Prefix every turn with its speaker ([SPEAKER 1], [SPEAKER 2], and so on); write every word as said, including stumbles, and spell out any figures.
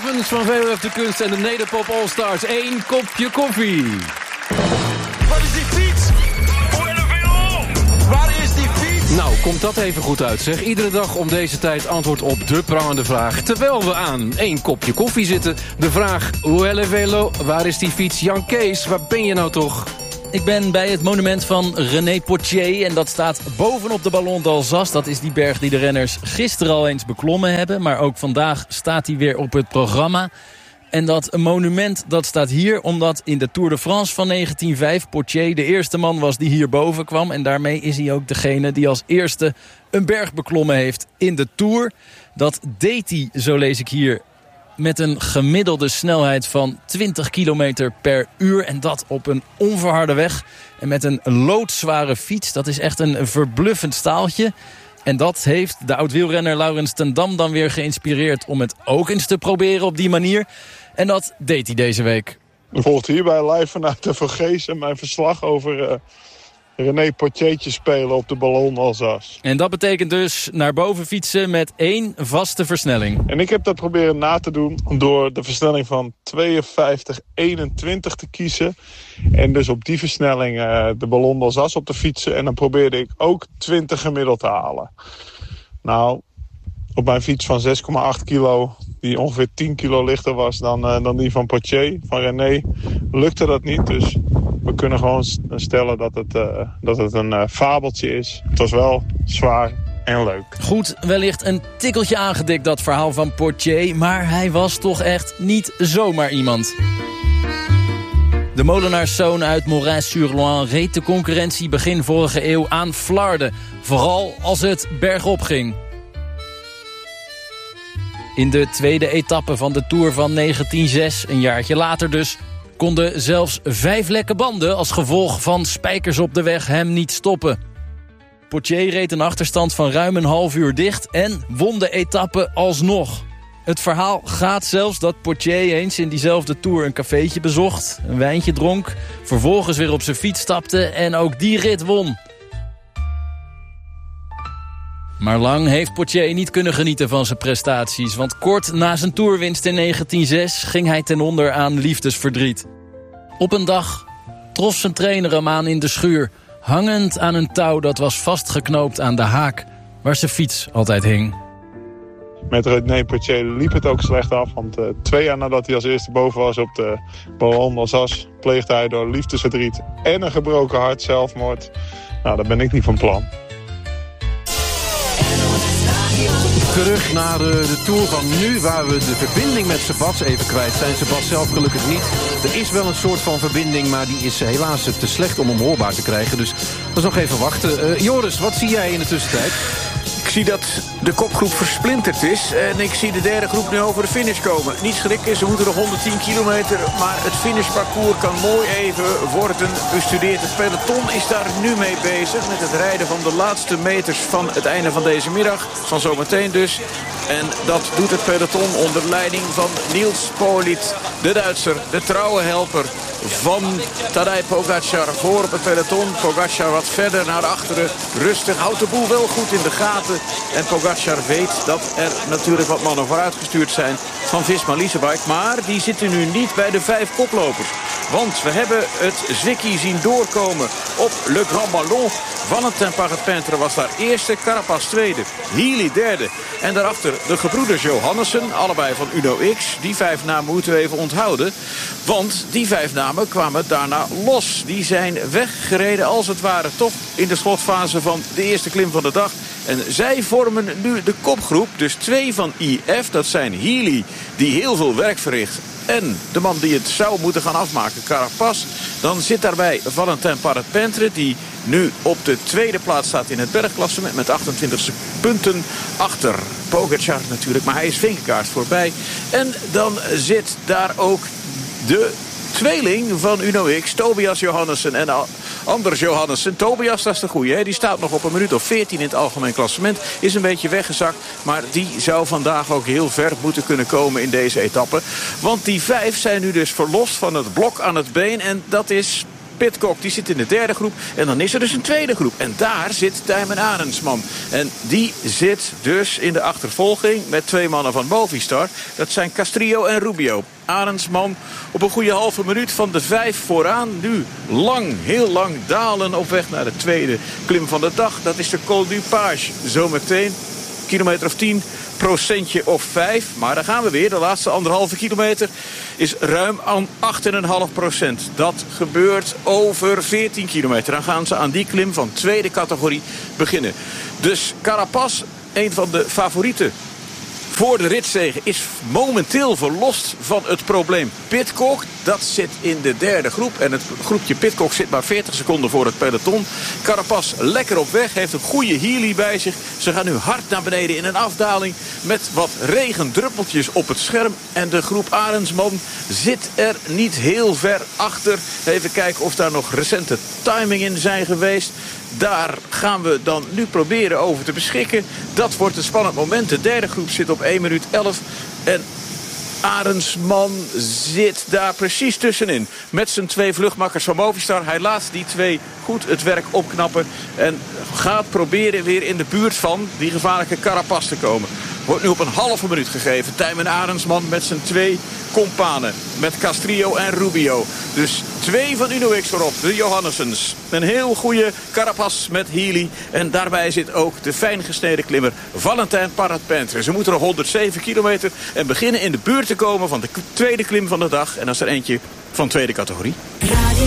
[SPEAKER 1] Evans van V O F de Kunst en de Nederpop All-Stars. Eén kopje koffie.
[SPEAKER 2] Wat is die fiets? Waar is die fiets?
[SPEAKER 1] Nou, komt dat even goed uit, zeg. Iedere dag om deze tijd antwoord op de prangende vraag. Terwijl we aan één kopje koffie zitten. De vraag, où est le vélo? Waar is die fiets? Jan Kees, waar ben je nou toch?
[SPEAKER 3] Ik ben bij het monument van René Pottier en dat staat bovenop de Ballon d'Alsace. Dat is die berg die de renners gisteren al eens beklommen hebben. Maar ook vandaag staat hij weer op het programma. En dat monument dat staat hier omdat in de Tour de France van negentien vijf... Pottier de eerste man was die hierboven kwam. En daarmee is hij ook degene die als eerste een berg beklommen heeft in de Tour. Dat deed hij, zo lees ik hier, met een gemiddelde snelheid van twintig kilometer per uur. En dat op een onverharde weg. En met een loodzware fiets. Dat is echt een verbluffend staaltje. En dat heeft de oud-wielrenner Laurens ten Dam dan weer geïnspireerd om het ook eens te proberen op die manier. En dat deed hij deze week.
[SPEAKER 4] Volgt hierbij live vanuit de Vergezen mijn verslag over uh, René Pottiertje spelen op de Ballon d'Alsace.
[SPEAKER 3] En dat betekent dus naar boven fietsen met één vaste versnelling.
[SPEAKER 4] En ik heb dat proberen na te doen door de versnelling van tweeënvijftig eenentwintig te kiezen. En dus op die versnelling uh, de Ballon d'Alsace op te fietsen. En dan probeerde ik ook twintig gemiddeld te halen. Nou, op mijn fiets van zes komma acht kilo, die ongeveer tien kilo lichter was dan, uh, dan die van Pottier, van René, lukte dat niet. Dus we kunnen gewoon stellen dat het, uh, dat het een uh, fabeltje is. Het was wel zwaar en leuk.
[SPEAKER 3] Goed, wellicht een tikkeltje aangedikt dat verhaal van Pottier, maar hij was toch echt niet zomaar iemand. De molenaarszoon uit Morin-sur-Loing reed de concurrentie begin vorige eeuw aan flarden. Vooral als het bergop ging. In de tweede etappe van de Tour van negentien zes, een jaartje later dus, konden zelfs vijf lekke banden als gevolg van spijkers op de weg hem niet stoppen. Pottier reed een achterstand van ruim een half uur dicht en won de etappe alsnog. Het verhaal gaat zelfs dat Pottier eens in diezelfde Tour een cafeetje bezocht, een wijntje dronk, vervolgens weer op zijn fiets stapte en ook die rit won. Maar lang heeft Pottier niet kunnen genieten van zijn prestaties, want kort na zijn toerwinst in negentien zes ging hij ten onder aan liefdesverdriet. Op een dag trof zijn trainer hem aan in de schuur, hangend aan een touw dat was vastgeknoopt aan de haak waar zijn fiets altijd hing.
[SPEAKER 4] Met René Pottier liep het ook slecht af, want uh, twee jaar nadat hij als eerste boven was op de Ballon d'Alsace pleegde hij door liefdesverdriet en een gebroken hart zelfmoord. Nou, daar ben ik niet van plan.
[SPEAKER 1] Terug naar de Tour van nu, waar we de verbinding met Sebas even kwijt zijn. Sebas zelf gelukkig niet. Er is wel een soort van verbinding, maar die is helaas te slecht om hem hoorbaar te krijgen. Dus dat is nog even wachten. Uh, Joris, wat zie jij in de tussentijd?
[SPEAKER 5] Ik zie dat de kopgroep versplinterd is. En ik zie de derde groep nu over de finish komen. Niet schrikken, ze moeten nog honderdtien kilometer. Maar het finishparcours kan mooi even worden bestudeerd. Het peloton is daar nu mee bezig. Met het rijden van de laatste meters van het einde van deze middag. Van zometeen dus. En dat doet het peloton onder leiding van Niels Poliet. De Duitser, de trouwe helper van Tadej Pogačar. Voor op het peloton. Pogačar wat verder naar achteren. Rustig, houdt de boel wel goed in de gaten. En Pogačar weet dat er natuurlijk wat mannen vooruitgestuurd zijn van Visma-Leasebike. Maar die zitten nu niet bij de vijf koplopers. Want we hebben het Zwicky zien doorkomen op Le Grand Ballon. Valentin Parepintre was daar eerste, Carapaz tweede, Healy derde. En daarachter de gebroeders Johannessen, allebei van Uno X. Die vijf namen moeten we even onthouden. Want die vijf namen kwamen daarna los. Die zijn weggereden als het ware toch in de slotfase van de eerste klim van de dag. En zij vormen nu de kopgroep. Dus twee van I F, dat zijn Healy, die heel veel werk verricht. En de man die het zou moeten gaan afmaken, Carapaz. Dan zit daarbij Valentin Parepintre, die nu op de tweede plaats staat in het bergklassement met achtentwintig punten achter Pogačar natuurlijk. Maar hij is vinkenkaart voorbij. En dan zit daar ook de tweeling van Uno X, Tobias Johannessen en Anders Johannessen. Tobias, dat is de goeie, hè? Die staat nog op een minuut of veertien in het algemeen klassement. Is een beetje weggezakt, maar die zou vandaag ook heel ver moeten kunnen komen in deze etappe. Want die vijf zijn nu dus verlost van het blok aan het been. En dat is Pidcock, die zit in de derde groep. En dan is er dus een tweede groep. En daar zit Tijmen Arendsman. En die zit dus in de achtervolging met twee mannen van Movistar. Dat zijn Castrillo en Rubio. Arendsman op een goede halve minuut van de vijf vooraan. Nu lang, heel lang dalen op weg naar de tweede klim van de dag. Dat is de Col du Page. Zometeen, kilometer of tien, procentje of vijf. Maar daar gaan we weer. De laatste anderhalve kilometer is ruim aan acht komma vijf procent. Dat gebeurt over veertien kilometer. Dan gaan ze aan die klim van tweede categorie beginnen. Dus Carapaz, een van de favorieten voor de ritzege, is momenteel verlost van het probleem Pidcock. Dat zit in de derde groep. En het groepje Pidcock zit maar veertig seconden voor het peloton. Carapaz lekker op weg. Heeft een goede Healy bij zich. Ze gaan nu hard naar beneden in een afdaling. Met wat regendruppeltjes op het scherm. En de groep Arendsman zit er niet heel ver achter. Even kijken of daar nog recente timing in zijn geweest. Daar gaan we dan nu proberen over te beschikken. Dat wordt een spannend moment. De derde groep zit op één minuut elf. En Arendsman zit daar precies tussenin. Met zijn twee vluchtmakkers van Movistar. Hij laat die twee goed het werk opknappen. En gaat proberen weer in de buurt van die gevaarlijke Carapaz te komen. Wordt nu op een halve minuut gegeven. Tijmen Arendsman met zijn twee companen. Met Castrillo en Rubio. Dus twee van Uno X voorop. De Johannessens. Een heel goede Carapaz met Healy. En daarbij zit ook de fijn gesneden klimmer Valentin Parrat-Pentre. Ze moeten nog honderdzeven kilometer. En beginnen in de buurt te komen van de tweede klim van de dag. En dat is er eentje van tweede categorie.